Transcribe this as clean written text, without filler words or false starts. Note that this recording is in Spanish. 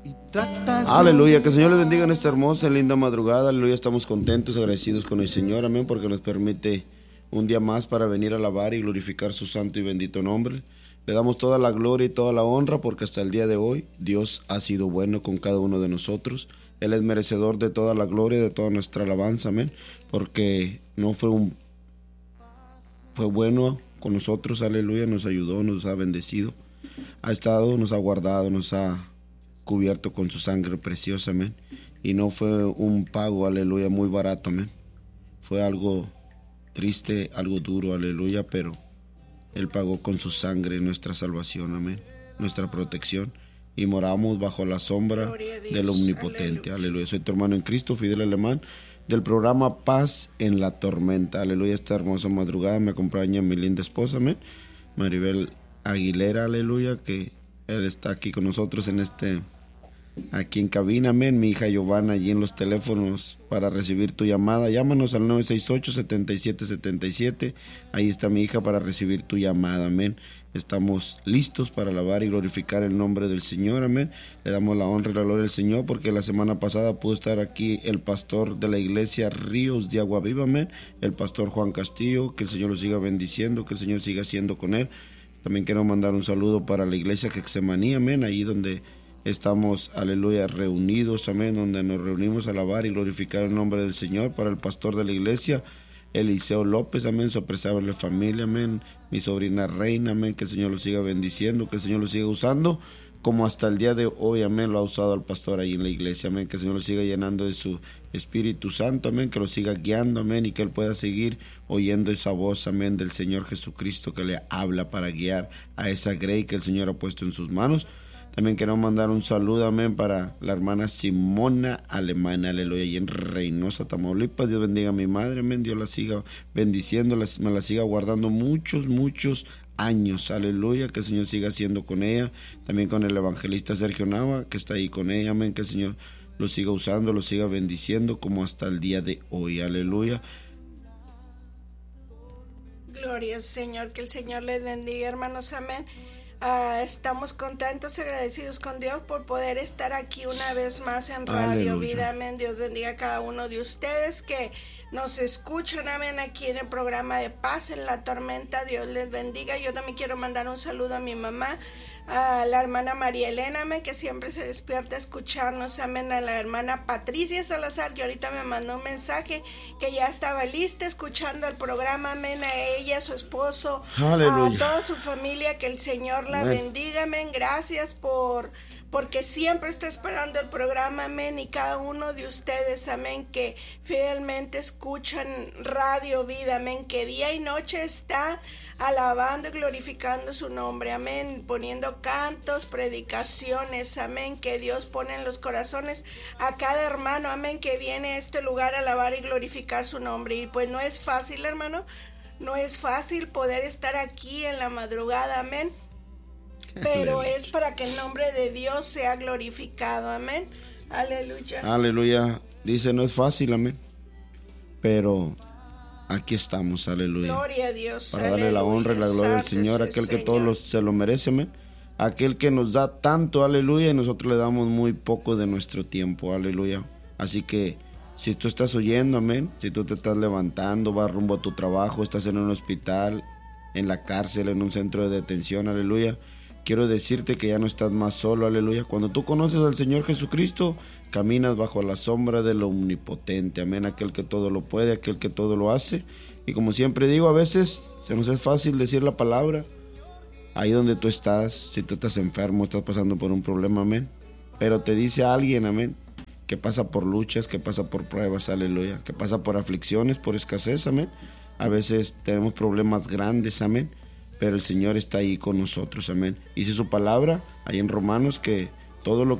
Aleluya, que el Señor les bendiga en esta hermosa y linda madrugada. Aleluya, estamos contentos, agradecidos con el Señor, amén, porque nos permite un día más para venir a alabar y glorificar su santo y bendito nombre. Le damos toda la gloria y toda la honra porque hasta el día de hoy Dios ha sido bueno con cada uno de nosotros. Él es merecedor de toda la gloria y de toda nuestra alabanza, amén, porque no fue bueno con nosotros, aleluya, nos ayudó, nos ha bendecido, ha estado, nos ha guardado, nos ha cubierto con su sangre preciosa, amén, y no fue un pago, aleluya, muy barato, amén, fue algo triste, algo duro, aleluya, pero Él pagó con su sangre nuestra salvación, amén, nuestra protección, y moramos bajo la sombra del Omnipotente, aleluya. Soy tu hermano en Cristo, Fidel Alemán, del programa Paz en la Tormenta, aleluya. Esta hermosa madrugada me acompaña mi linda esposa, amén, Maribel Aguilera, aleluya, que Él está aquí con nosotros aquí en cabina, amén. Mi hija Giovanna allí en los teléfonos para recibir tu llamada. Llámanos al 968-7777. Ahí está mi hija para recibir tu llamada, amén. Estamos listos para alabar y glorificar el nombre del Señor, amén. Le damos la honra y la gloria al Señor porque la semana pasada pudo estar aquí el pastor de la iglesia Ríos de Agua Viva, amén, el pastor Juan Castillo. Que el Señor lo siga bendiciendo, que el Señor siga siendo con él. También quiero mandar un saludo para la iglesia Getsemaní, amén, ahí donde estamos, aleluya, reunidos, amén, donde nos reunimos a alabar y glorificar el nombre del Señor. Para el pastor de la iglesia, Eliseo López, amén, su apreciable familia, amén, mi sobrina Reina, amén, que el Señor lo siga bendiciendo, que el Señor lo siga usando, como hasta el día de hoy, amén, lo ha usado al pastor ahí en la iglesia, amén, que el Señor lo siga llenando de su Espíritu Santo, amén, que lo siga guiando, amén, y que él pueda seguir oyendo esa voz, amén, del Señor Jesucristo que le habla para guiar a esa grey que el Señor ha puesto en sus manos. También quiero mandar un saludo, amén, para la hermana Simona Alemana, aleluya, y en Reynosa, Tamaulipas. Dios bendiga a mi madre, amén, Dios la siga bendiciendo, me la siga guardando muchos años, aleluya, que el Señor siga siendo con ella. También con el evangelista Sergio Nava, que está ahí con ella, amén, que el Señor lo siga usando, lo siga bendiciendo como hasta el día de hoy, aleluya. Gloria al Señor, que el Señor les bendiga, hermanos, amén. Estamos contentos y agradecidos con Dios por poder estar aquí una vez más en Radio Aleluya. Vida, amén. Dios bendiga a cada uno de ustedes que nos escuchan, amén, aquí en el programa de Paz en la Tormenta. Dios les bendiga. Yo también quiero mandar un saludo a mi mamá, a la hermana María Elena, amén, que siempre se despierta a escucharnos, amén, a la hermana Patricia Salazar, que ahorita me mandó un mensaje que ya estaba lista escuchando el programa, amén, a ella, a su esposo, Aleluya. a toda su familia, que el Señor la Amén. bendiga, amén. Gracias porque siempre está esperando el programa, amén, y cada uno de ustedes, amén, que fielmente escuchan Radio Vida, amén, que día y noche está alabando y glorificando su nombre, amén, poniendo cantos, predicaciones, amén, que Dios pone en los corazones a cada hermano, amén, que viene a este lugar a alabar y glorificar su nombre. Y pues no es fácil, hermano, no es fácil poder estar aquí en la madrugada, amén, pero es para que el nombre de Dios sea glorificado, amén, aleluya. Aleluya, dice no es fácil, amén, pero aquí estamos, aleluya. Gloria a Dios. Para darle la honra y la gloria al Señor, aquel que todos se lo merece, amén. Aquel que nos da tanto, aleluya, y nosotros le damos muy poco de nuestro tiempo, aleluya. Así que si tú estás oyendo, amén, si tú te estás levantando, vas rumbo a tu trabajo, estás en un hospital, en la cárcel, en un centro de detención, aleluya, quiero decirte que ya no estás más solo, aleluya. Cuando tú conoces al Señor Jesucristo, caminas bajo la sombra del Omnipotente, amén, aquel que todo lo puede, aquel que todo lo hace. Y como siempre digo, a veces se nos es fácil decir la palabra, ahí donde tú estás, si tú estás enfermo, estás pasando por un problema, amén, pero te dice alguien, amén, que pasa por luchas, que pasa por pruebas, aleluya, que pasa por aflicciones, por escasez, amén. A veces tenemos problemas grandes, amén, pero el Señor está ahí con nosotros, amén. Dice su palabra ahí en Romanos que todo lo